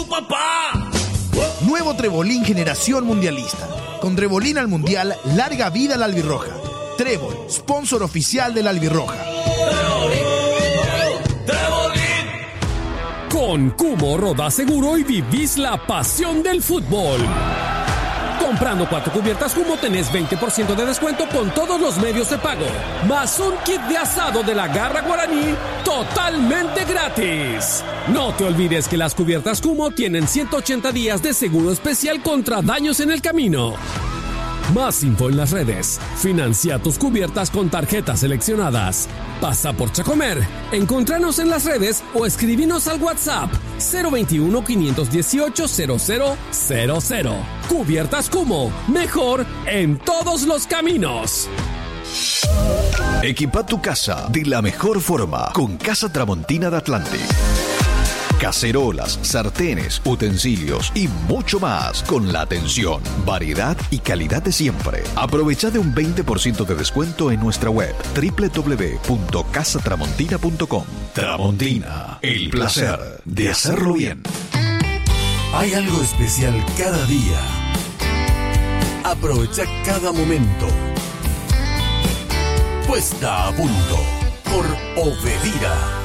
¡Papá! Nuevo Trebolín Generación Mundialista. Con Trebolín al Mundial, larga vida la albirroja. Trébol, sponsor oficial de la albirroja. Con Cumo roda seguro y vivís la pasión del fútbol. Comprando 4 cubiertas Cumo tenés 20% de descuento con todos los medios de pago. Más un kit de asado de la Garra Guaraní totalmente gratis. No te olvides que las cubiertas Cumo tienen 180 días de seguro especial contra daños en el camino. Más info en las redes. Financia tus cubiertas con tarjetas seleccionadas. Pasa por Chacomer. Encontranos en las redes o escribinos al WhatsApp 021-518-0000. Cubiertas Cumo. Mejor en todos los caminos. Equipa tu casa de la mejor forma con Casa Tramontina de Atlante. Cacerolas, sartenes, utensilios y mucho más con la atención, variedad y calidad de siempre. Aprovecha de un 20% de descuento en nuestra web www.casatramontina.com. Tramontina, el placer de hacerlo bien. Hay algo especial cada día. Aprovecha cada momento. Puesta a punto por Obedira.